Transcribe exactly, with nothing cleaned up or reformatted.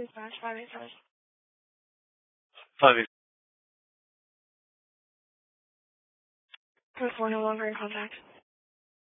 dispatch, five eight five. Five eight. Code four no longer in contact.